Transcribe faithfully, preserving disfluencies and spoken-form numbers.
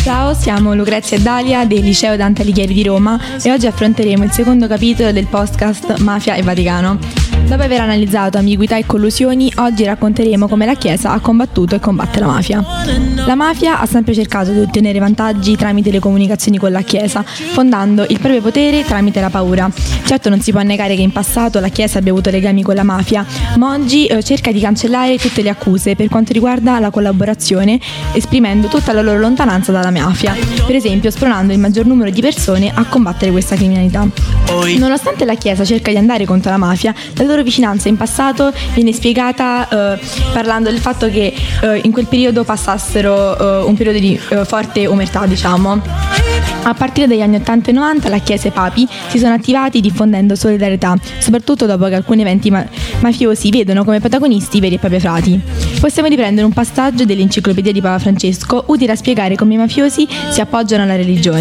Ciao, siamo Lucrezia e Dalia del Liceo Dante Alighieri di Roma e oggi affronteremo il secondo capitolo del podcast Mafia e Vaticano. Dopo aver analizzato ambiguità e collusioni, oggi racconteremo come la Chiesa ha combattuto e combatte la mafia. La mafia ha sempre cercato di ottenere vantaggi tramite le comunicazioni con la Chiesa, fondando il proprio potere tramite la paura. Certo, non si può negare che in passato la Chiesa abbia avuto legami con la mafia, ma oggi eh, cerca di cancellare tutte le accuse per quanto riguarda la collaborazione, esprimendo tutta la loro lontananza dalla mafia, per esempio spronando il maggior numero di persone a combattere questa criminalità. Nonostante la Chiesa cerca di andare contro la mafia, la loro vicinanza in passato viene spiegata eh, parlando del fatto che eh, in quel periodo passassero eh, un periodo di eh, forte omertà, diciamo. A partire dagli anni ottanta e novanta la Chiesa e i papi si sono attivati diffondendo solidarietà, soprattutto dopo che alcuni eventi ma- mafiosi vedono come protagonisti veri e propri frati. Possiamo riprendere un passaggio dell'enciclopedia di Papa Francesco utile a spiegare come i mafiosi si appoggiano alla religione.